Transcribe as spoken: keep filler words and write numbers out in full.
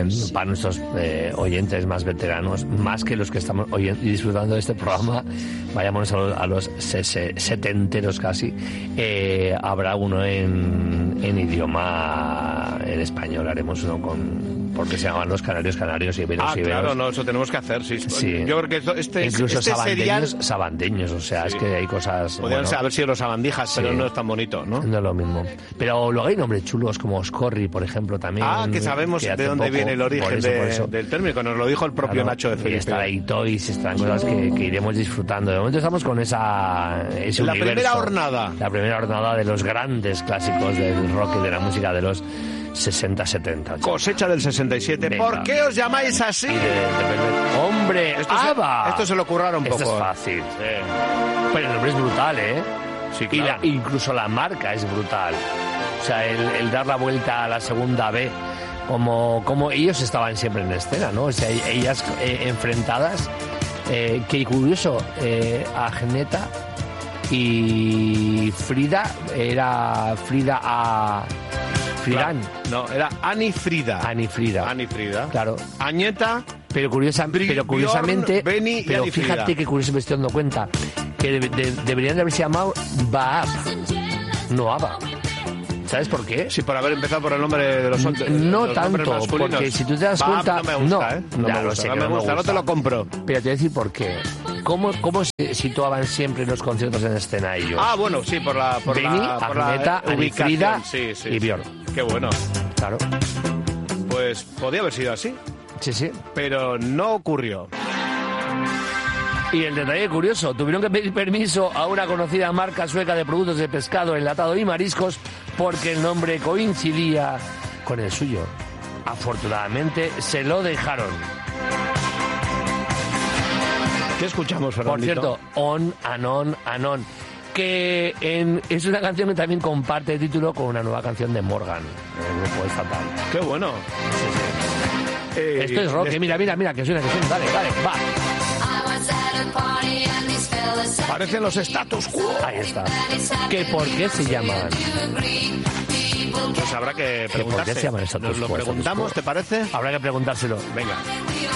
es. para nuestros eh, oyentes más veteranos, más que los que estamos oyendo y disfrutando de este programa, vayámonos a los, a los ses- setenteros casi, eh, habrá uno en, en idioma en español, haremos uno con... porque se llaman los canarios canarios y iberos Ah, iberos. claro, no, eso tenemos que hacer, sí. Sí. Yo creo que esto, este, incluso este sabandeños, serial... sabandeños, o sea, Sí. es que hay cosas... Podrían bueno, haber sido los sabandijas, sí. pero no es tan bonito, ¿no? No es lo mismo. Pero luego hay nombres chulos como Oscorri, por ejemplo, también. Ah, que sabemos que de hace dónde poco, viene el origen por eso, de- por eso. del término, nos lo dijo el propio Claro, Nacho de y Felipe. estará ahí Toys, estarán cosas que, que iremos disfrutando. De momento estamos con esa ese La universo. primera hornada. La primera hornada de los grandes clásicos del rock y de la música de los sesenta, setenta. ochenta. Cosecha del sesenta y siete. Venga. ¿Por qué os llamáis así? Y de- de Velvet. ¡Hombre! Esto se- ¡Ava! esto se lo curraron un Esto poco. es fácil. Pero el nombre es brutal, ¿eh? Sí, Y claro. la- incluso la marca es brutal. O sea, el, el dar la vuelta a la segunda B, como, como ellos estaban siempre en escena, ¿no? O sea, ellas eh, enfrentadas. Eh, qué curioso, eh, Agneta y Frida, era Frida a... Fridan, No, era Ani Frida. Ani Frida. Ani Frida. Claro. Añeta. Pero, curiosa, Bri- pero curiosamente, Bjorn, Benny y pero Ani fíjate Frida. que curioso me estoy dando cuenta que de- de- deberían de haberse llamado Baab, no Ava. ¿Sabes por qué? Sí, por haber empezado por el nombre de los, de No los nombres tanto, masculinos. porque si tú te das Baab cuenta- no me gusta, no, ¿eh? No ya me lo gusta, sé no que me no me gusta, no gusta. te lo compro. Pero te voy a decir por qué. ¿Cómo, cómo se situaban siempre en los conciertos en escena ellos? Ah, bueno, sí, por la por Benny, la, por Agneta, la Ani ubicación. Frida Sí, sí, y sí. Bjorn. Qué bueno. Claro, Pues podía haber sido así, sí, sí. pero no ocurrió. Y el detalle curioso, tuvieron que pedir permiso a una conocida marca sueca de productos de pescado, enlatado y mariscos porque el nombre coincidía con el suyo. Afortunadamente se lo dejaron. ¿Qué escuchamos, Por Fernandito? cierto, On, Anon, Anon, que en- es una canción que también comparte título con una nueva canción de Morgan, el grupo es fatal. Qué bueno. Eh, Esto es rock, de- eh, mira, mira, mira, que suena, que suena, dale, dale, va. Parecen los status quo. Ahí está. ¿Que por qué se llaman? Pues habrá que ¿Que por qué preguntarse. se llaman status Nos lo quo, status preguntamos, quo? ¿te parece? Habrá que preguntárselo. Venga.